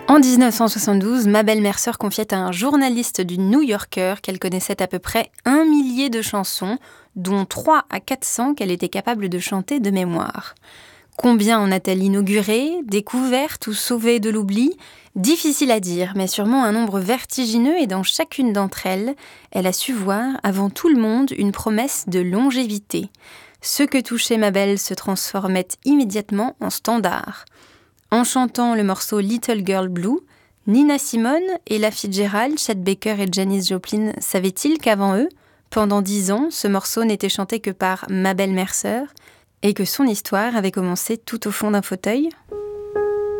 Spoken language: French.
En 1972, Mabel Mercer confiait à un journaliste du New Yorker qu'elle connaissait à peu près 1 millier de chansons, dont 3 à 400 qu'elle était capable de chanter de mémoire. Combien en a-t-elle inauguré, découvertes ou sauvé de l'oubli ? Difficile à dire, mais sûrement un nombre vertigineux, et dans chacune d'entre elles, elle a su voir, avant tout le monde, une promesse de longévité. Ce que touchait Mabel se transformait immédiatement en standard. En chantant le morceau Little Girl Blue, Nina Simone, Ella Fitzgerald, Chet Baker et Janis Joplin savaient-ils qu'avant eux, pendant 10 ans, ce morceau n'était chanté que par Mabel Mercer et que son histoire avait commencé tout au fond d'un fauteuil ?